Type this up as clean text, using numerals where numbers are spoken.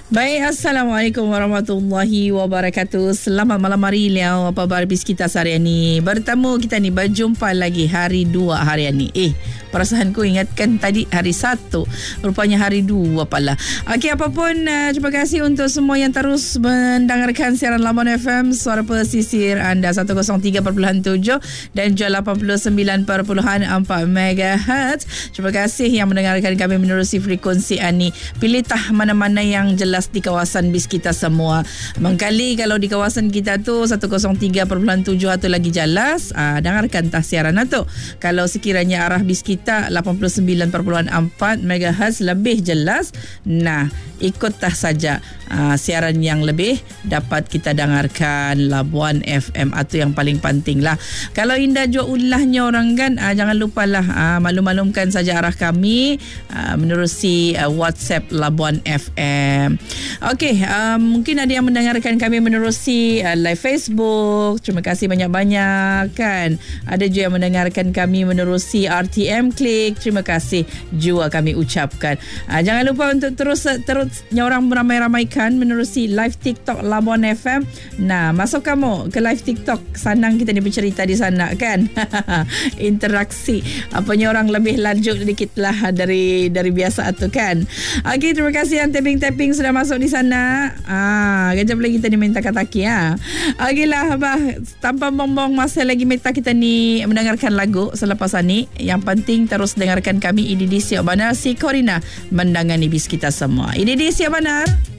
Baik, Assalamualaikum warahmatullahi wabarakatuh. Selamat malam hari liau. Apa khabar bis kita seharian ni? Bertemu kita ni, berjumpa lagi hari 2 harian ni. Perasaanku ingatkan tadi hari 1. Rupanya hari 2 pala. Okey, apapun, terima kasih untuk semua yang terus mendengarkan siaran Labuan FM, suara pesisir anda 103.7 dan juga 89.4 MHz. Terima kasih yang mendengarkan kami menerusi frekuensi ani. Pilih tah mana-mana yang jelas di kawasan bis kita semua. Mengkali kalau di kawasan kita tu 103.7 atau lagi jelas, dengarkan tah siaran tu. Kalau sekiranya arah bis kita 89.4 MHz lebih jelas, nah ikut tah saja siaran yang lebih dapat kita dengarkan Labuan FM atau yang paling penting lah. Kalau indah jua ulahnya orang kan, jangan lupalah maklum-maklumkan saja arah kami menerusi WhatsApp Labuan FM. Okey, mungkin ada yang mendengarkan kami menerusi live Facebook. Terima kasih banyak-banyak kan. Ada juga yang mendengarkan kami menerusi RTM Klik. Terima kasih juga kami ucapkan. Jangan lupa untuk terusnya orang beramai-ramaikan menerusi live TikTok Labuan FM. Nah, masuk kamu ke live TikTok, senang kita ni bercerita di sana kan. Interaksi. Apanya orang lebih lanjut sedikit lah dari biasa tu kan. Okey, terima kasih yang tapping sudah masuk di sana. Kejap lagi kita ni minta kata-kaki Okeylah, tanpa bombong masa lagi minta kita ni mendengarkan lagu selepas ni. Yang penting terus dengarkan kami. Ini di Siap Banar, si Corina mendangani bis kita semua. Ini di Siap Banar.